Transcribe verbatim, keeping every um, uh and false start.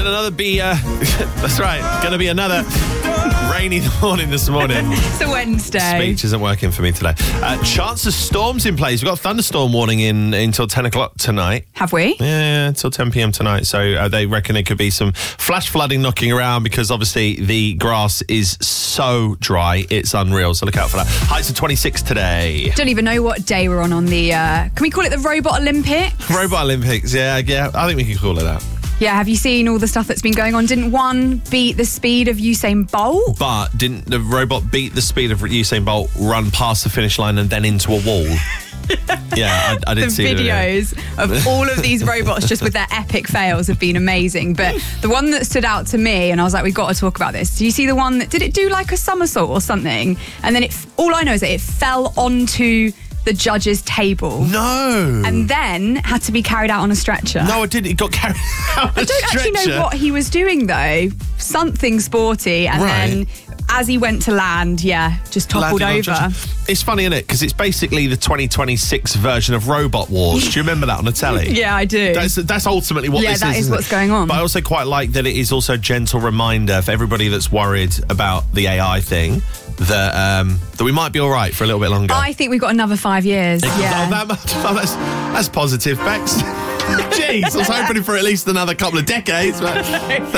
imagine another be, uh, that's right, going to be another rainy morning this morning. It's a Wednesday. Speech isn't working for me today. Uh, chance of storms in place. We've got a thunderstorm warning in until ten o'clock tonight. Have we? Yeah, until ten p.m. tonight. So uh, they reckon it could be some flash flooding knocking around because obviously the grass is so dry. It's unreal. So look out for that. Heights of twenty-six today. Don't even know what day we're on on the, uh, can we call it the Robot Olympics? Robot Olympics. Yeah, yeah. I think we can call it that. Yeah, have you seen all the stuff that's been going on? Didn't one beat the speed of Usain Bolt? But didn't the robot beat the speed of Usain Bolt, run past the finish line and then into a wall? Yeah, I, I did the see videos of all of these robots just with their epic fails have been amazing. But the one that stood out to me, and I was like, we've got to talk about this. Do you see the one that, did it do like a somersault or something? And then it, all I know is that it fell onto the judge's table. No. And then had to be carried out on a stretcher. No, it didn't. It got carried out on a I don't stretcher. actually know what he was doing though. Something sporty, and Right. then as he went to land, yeah, just toppled Landing on over. judges. It's funny, isn't it? Because it's basically the twenty twenty-six version of Robot Wars. Do you remember that on the telly? Yeah, I do. That's that's ultimately what Yeah, this that is. is isn't what's it? going on. But I also quite like that it is also a gentle reminder for everybody that's worried about the A I thing that um, that we might be all right for a little bit longer. I think we've got another five years. Yeah. Oh, that much? Oh, that's, that's positive, Bex. Jeez, I was hoping for at least another couple of decades. But